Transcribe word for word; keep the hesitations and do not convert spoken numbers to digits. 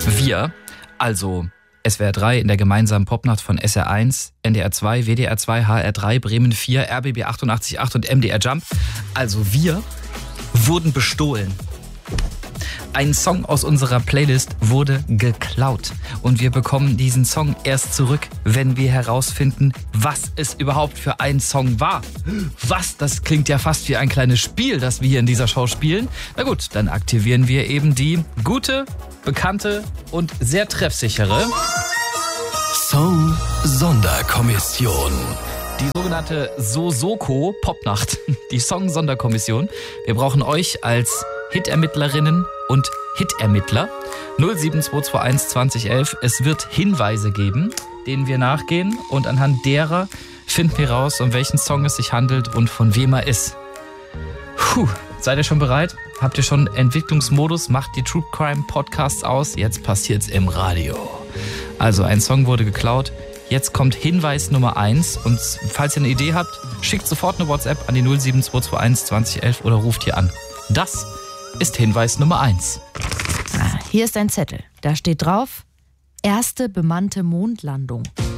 Wir, also S W R drei in der gemeinsamen Popnacht von S R eins, N D R zwei, W D R zwei, H R drei, Bremen vier, R B B achtundachtzig Komma acht und M D R Jump. Also wir wurden bestohlen. Ein Song aus unserer Playlist wurde geklaut. Und wir bekommen diesen Song erst zurück, wenn wir herausfinden, was es überhaupt für ein Song war. Was? Das klingt ja fast wie ein kleines Spiel, das wir hier in dieser Show spielen. Na gut, dann aktivieren wir eben die gute, bekannte und sehr treffsichere Song-Sonderkommission. Die sogenannte Sosoko Popnacht, die Song-Sonderkommission. Wir brauchen euch als Hitermittlerinnen und Hitermittler. null sieben zwei zwei eins zwanzig elf. Es wird Hinweise geben, denen wir nachgehen. Und anhand derer finden wir raus, um welchen Song es sich handelt und von wem er ist. Puh, seid ihr schon bereit? Habt ihr schon Entwicklungsmodus? Macht die True Crime Podcasts aus? Jetzt passiert's im Radio. Also ein Song wurde geklaut. Jetzt kommt Hinweis Nummer eins. Und falls ihr eine Idee habt, schickt sofort eine WhatsApp an die null sieben zwei zwei eins zwanzig elf oder ruft hier an. Das ist Hinweis Nummer eins. Ah, hier ist ein Zettel. Da steht drauf: erste bemannte Mondlandung.